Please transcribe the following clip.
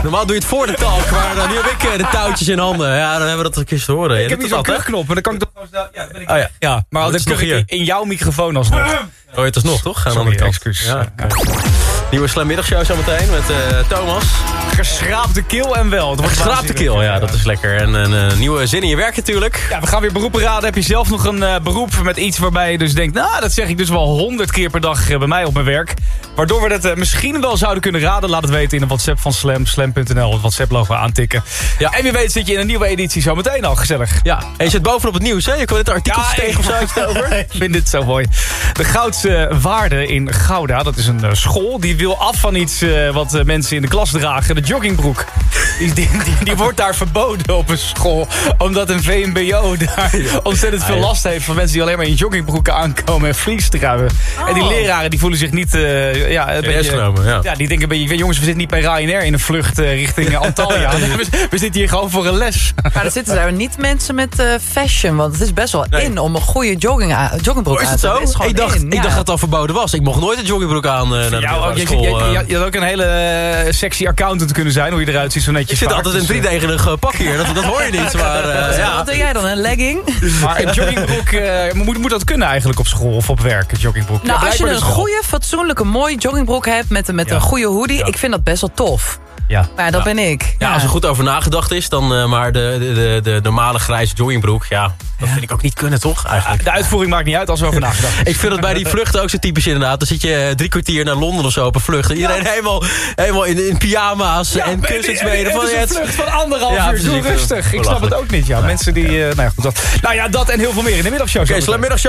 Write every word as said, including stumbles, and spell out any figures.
Normaal doe je het voor de talk, maar uh, nu heb ik uh, de touwtjes in handen. Ja, dan hebben we dat een keer te horen. Ik Je heb doet hier zo'n dat, hè? kuchknop, maar dan kan ik toch gewoon... Ja, ben ik... Oh, ja. ja, maar Dat dan is nog kun hier. ik in jouw microfoon alsnog. Hoor je het alsnog, toch? Gaan Sorry, aan de kant. excuus. Ja, okay. Nieuwe Slammiddagshow zometeen met uh, Thomas. Geschraapte keel en wel. Geschraapte keel, ja, dat is lekker. En een uh, nieuwe zin in je werk natuurlijk. Ja, we gaan weer beroepen raden. Heb je zelf nog een uh, beroep met iets waarbij je dus denkt... nou, dat zeg ik dus wel honderd keer per dag uh, bij mij op mijn werk. Waardoor we dat uh, misschien wel zouden kunnen raden. Laat het weten in de WhatsApp van Slam. Slam punt n l, het WhatsApp-logo aantikken. Ja. En wie weet zit je in een nieuwe editie zometeen al. Gezellig. Ja, en je zit bovenop het nieuws, hè? Je kon dit artikel ja, tegen of zo iets over. Ik vind dit zo mooi. De Goudse Waarde in Gouda, dat is een uh, school... die wil af van iets uh, wat uh, mensen in de klas dragen. De joggingbroek. Die, die, die, die wordt daar verboden op een school. Omdat een V M B O daar ontzettend veel last heeft... van mensen die alleen maar in joggingbroeken aankomen en vliestruien. Oh. En die leraren die voelen zich niet... Uh, ja, een beetje, genomen, ja. ja, die denken een beetje... jongens, we zitten niet bij Ryanair in een vlucht uh, richting Antalya. Nee, we, we zitten hier gewoon voor een les. Maar er zitten daar niet mensen met uh, fashion. Want het is best wel nee. in om een goede jogging aan, joggingbroek aan te doen. Is het zo? Ik dacht, in, ik ja. dacht dat het al verboden was. Ik mocht nooit een joggingbroek aan uh, naar ja, de je, school. Je, je, uh. je, je had ook een hele uh, sexy accountant kunnen zijn. Hoe je eruit ziet, zo netjes. Ik zit vaak, altijd in een dus, driedegenig uh, pak hier. Dat, dat hoor je niet. Maar, uh, ja. Wat doe jij dan? Een legging? Maar een joggingbroek, uh, moet, moet dat kunnen eigenlijk op school of op werk? Een joggingbroek? Nou, ja, als je een dus goede, fatsoenlijke, mooie joggingbroek hebt... met, met ja. een goede hoodie, ja. ik vind dat best wel tof. Ja. Maar dat ja. ben ik. Ja, ja, als er goed over nagedacht is, dan uh, maar de, de, de, de normale grijze joggingbroek, ja, dat ja. vind ik ook niet kunnen, toch? Eigenlijk. De uitvoering maakt niet uit als er over nagedacht is. Ik vind het bij die vluchten ook zo typisch inderdaad. Dan zit je drie kwartier naar Londen of zo op een vlucht. En iedereen ja. helemaal, helemaal in, in pyjama's ja, en kussensmeden. Het is een vlucht van anderhalf ja, uur. Doe rustig. Ik snap het ook niet, ja. Mensen die... Uh, nou, ja, goed, dat. nou ja, dat en heel veel meer in de middagshow. Oké, okay,